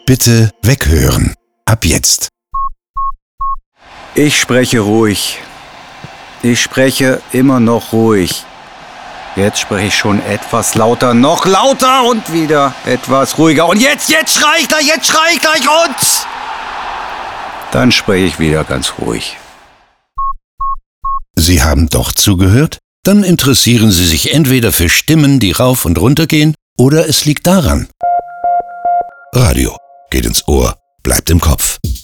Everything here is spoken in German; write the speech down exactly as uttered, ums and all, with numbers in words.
Bitte weghören. Ab jetzt. Ich spreche ruhig. Ich spreche immer noch ruhig. Jetzt spreche ich schon etwas lauter, noch lauter und wieder etwas ruhiger. Und jetzt, jetzt schrei ich gleich, jetzt schrei ich gleich und... Dann spreche ich wieder ganz ruhig. Sie haben doch zugehört? Dann interessieren Sie sich entweder für Stimmen, die rauf und runter gehen, oder es liegt daran. Radio geht ins Ohr, bleibt im Kopf.